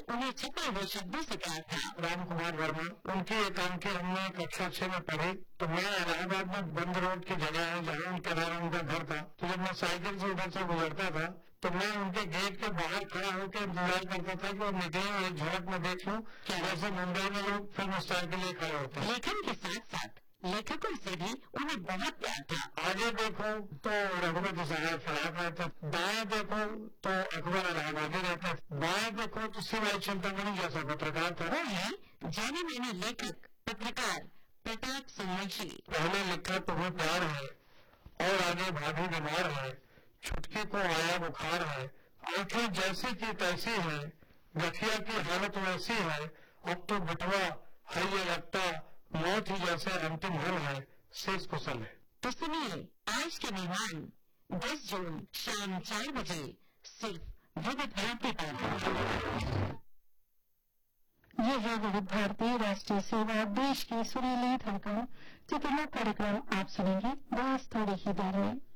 उन्हें छपे हुए शब्दों से कहा था। राम कुमार वर्मा, उनकी एकांकी हमने कक्षा 6 में पढ़ी। तो मैं इलाहाबाद में बंद रोड की जगह है जहाँ उनके उनका घर था। तो जब मैं साइकिल से उधर से गुजरता था तो मैं उनके गेट के बाहर खड़ा होकर इंतजार करता था कि वो निकले, एक झलक में देख लूं कि जैसे मुंबई में लोग फिल्म स्टार के लिए खड़े होते हैं। लेखन के साथ साथ लेखकों से भी उन्हें बहुत प्यार था। आगे देखो तो रघुपति साहब फराक रहते, दाएं देखो तो अकबर इलाहाबादी रहते, बाएं देखो तो सिवाय चिंतामणि जैसा पत्रकार था। वो है जाने माने लेखक पत्रकार प्रताप सोमवंशी। पहले लिखा तुम्हें प्यार है और आगे भाभी बीमार है, छुटकी को आया बुखार है, आंखें जैसी की तैसी है, गठिया की हालत वैसी है, अब तो बटवा है ये लगता मौत ही जैसे अंतिम हल है, शेष कुशल है। तो सुनिए आज के मेहमान 10 जून शाम 4 बजे सिर्फ विविध भारती पर। ये है विविध भारती राष्ट्रीय सेवा, देश की सुरीली धड़कन। चित्रमय कार्यक्रम आप सुनेंगे बस थोड़ी ही देर में।